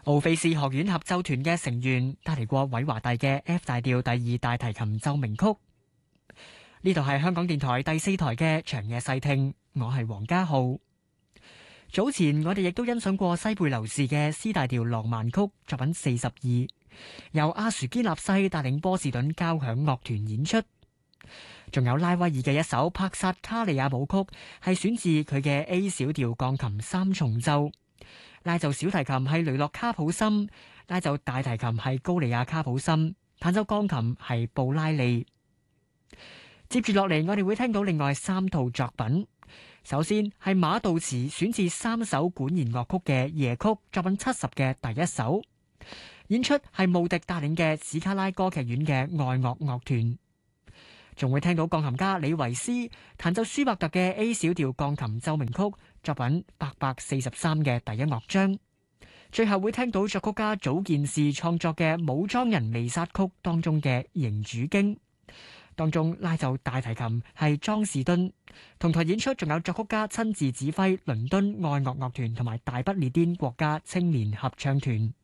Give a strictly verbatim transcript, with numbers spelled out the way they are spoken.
奧菲斯學院合奏團嘅成員帶嚟過韋華第嘅 F 大調第二大提琴奏鳴曲。呢度係香港電台第四台嘅長夜細聽，我係黃家浩。早前我哋亦都欣賞過西貝流士嘅 C 大調浪漫曲作品四十二，由阿殊堅納西帶領波士頓交響樂團演出。仲有拉威爾嘅一首帕薩卡利亞舞曲，係選自佢嘅 A 小調鋼琴三重奏。拉奏小提琴係雷諾卡普森，拉奏大提琴係高利亞卡普森，彈奏鋼琴係布拉利。接住落嚟，我哋會聽到另外三套作品。首先係馬杜茨選自三首管弦樂曲嘅夜曲作品七十嘅第一首，演出係穆迪帶領嘅史卡拉歌劇院嘅愛樂樂團。仲會聽到鋼琴家李維斯彈奏舒伯特嘅 A 小調鋼琴奏鳴曲作品八百四十三嘅第一樂章。最後會聽到作曲家祖健士創作嘅武裝人彌撒曲當中嘅迎主經。當中拉奏大提琴係莊士敦，同台演出仲有作曲家親自指揮倫敦愛樂樂團同埋大不列顛國家青年合唱團。